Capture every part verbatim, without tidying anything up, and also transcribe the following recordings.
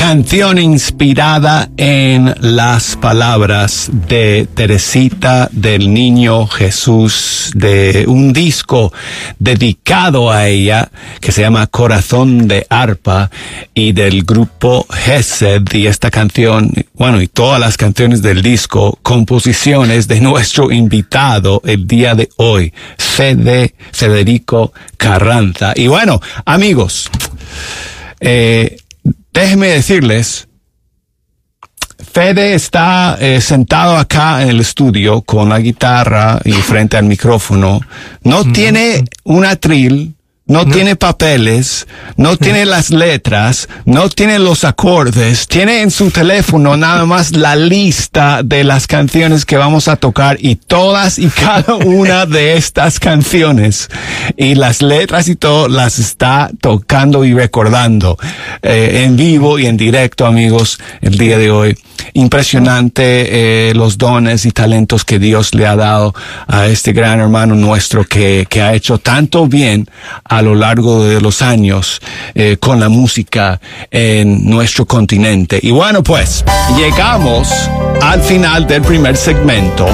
canción inspirada en las palabras de Teresita del Niño Jesús, de un disco dedicado a ella que se llama Corazón de Arpa, y del grupo Gesed. Y esta canción, bueno, y todas las canciones del disco, composiciones de nuestro invitado el día de hoy, Fede Federico Carranza. Y bueno, amigos, eh, déjenme decirles, Fede está eh, sentado acá en el estudio con la guitarra y frente al micrófono. No mm. tiene un atril, no, no tiene papeles, no tiene las letras, no tiene los acordes, tiene en su teléfono nada más la lista de las canciones que vamos a tocar, y todas y cada una de estas canciones y las letras y todo las está tocando y recordando eh, en vivo y en directo, amigos, el día de hoy. Impresionante eh, los dones y talentos que Dios le ha dado a este gran hermano nuestro que, que ha hecho tanto bien a lo largo de los años eh, con la música en nuestro continente. Y bueno, pues llegamos al final del primer segmento.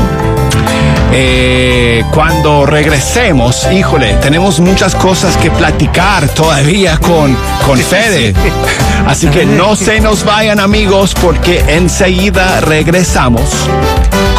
Eh, cuando regresemos, híjole, tenemos muchas cosas que platicar todavía con, con Fede. Así que no se nos vayan, amigos, porque enseguida regresamos